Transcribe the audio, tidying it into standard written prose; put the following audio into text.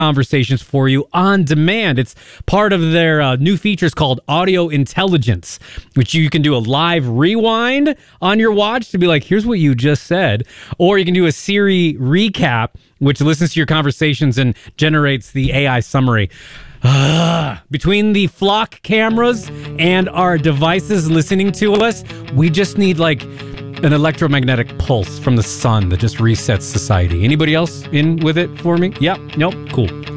conversations for you on demand. It's part of their new features called Audio Intelligence, which you can do a live rewind on your watch to be like, here's what you just said. Or you can do a Siri recap, which listens to your conversations and generates the AI summary. Between the flock cameras and our devices listening to us, we just need like an electromagnetic pulse from the sun that just resets society. Anybody else in with it for me? Yep. Nope. Cool.